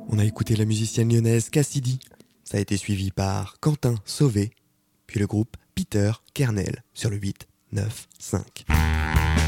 On a écouté la musicienne lyonnaise Cassidy. Ça a été suivi par Quentin Sauvé, puis le groupe Peter Kernel sur le 8-9-5.